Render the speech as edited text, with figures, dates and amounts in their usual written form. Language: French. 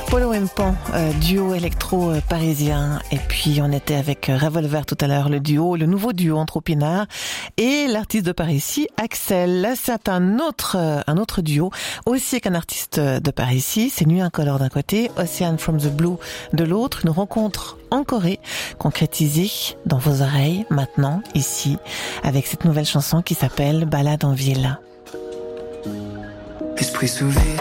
Polo and Pan, duo électro parisien. Et puis on était avec Revolver tout à l'heure, le nouveau duo entre Opinard et l'artiste de par ici, Axel. Là, c'est un autre duo, aussi qu'un artiste de par ici. C'est Nuit Incolore d'un côté, Ocean from the Blue de l'autre. Une rencontre en Corée, concrétisée dans vos oreilles, maintenant, ici, avec cette nouvelle chanson qui s'appelle Balade en ville. Esprit sous vide.